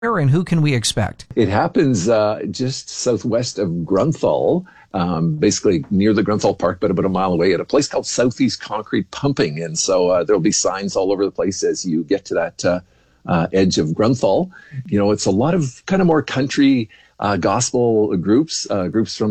Where and who can we expect? It happens just southwest of Grunthal, basically near the Grunthal Park, but about a mile away at a place called Southeast Concrete Pumping. And so there'll be signs all over the place as you get to that edge of Grunthal. You know, it's a lot of kind of more country gospel groups from